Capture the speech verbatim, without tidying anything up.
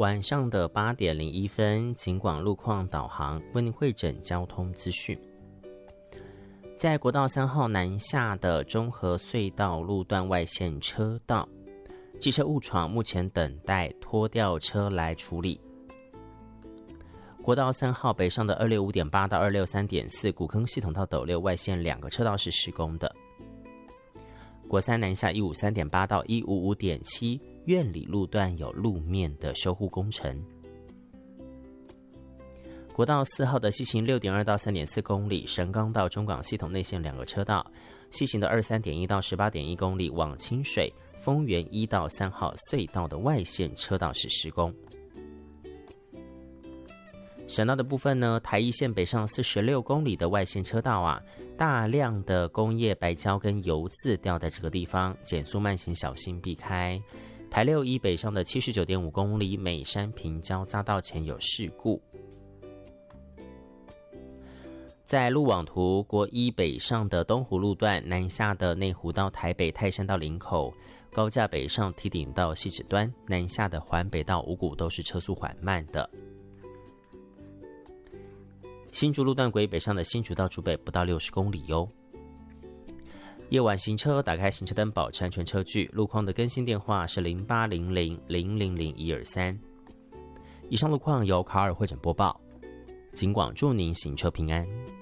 晚上的八点零一分，警广路况导航为您汇整交通资讯。在国道三号南下的中和隧道路段外线车道，机车误闯，目前等待拖吊车来处理。国道三号北上的二六五点八到二六三点四古坑系统到斗六外线两个车道是施工的。国三南下一五三点八到一五五点七苑里路段有路面的修护工程。国道四号的西行六点二到三点四公里，神冈到中港系统内线两个车道；西行的二三点一到十八点一公里，往清水、丰原一到三号隧道的外线车道是施工。省道的部分呢，台一线北上四十六公里的外线车道啊，大量的工业白胶跟油渍掉在这个地方，减速慢行小心避开。台六一北上的七十九点五公里，美山平交匝道前有事故。在路网图，国一北上的东湖路段，南下的内湖到台北、泰山到林口，高架北上堤顶到汐止端，南下的环北到五股都是车速缓慢的。新竹路段轨北上的新竹到竹北不到六十公里哟。夜晚行车，打开行车灯，保持安全车距。路况的更新电话是零八零零零零零一二三。以上路况由卡尔汇整播报。警广祝您行车平安。